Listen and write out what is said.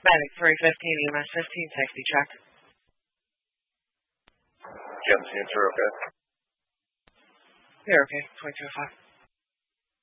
Medic 315, EMS 15, safety check. Jim, seems you're okay. You're okay, 2205.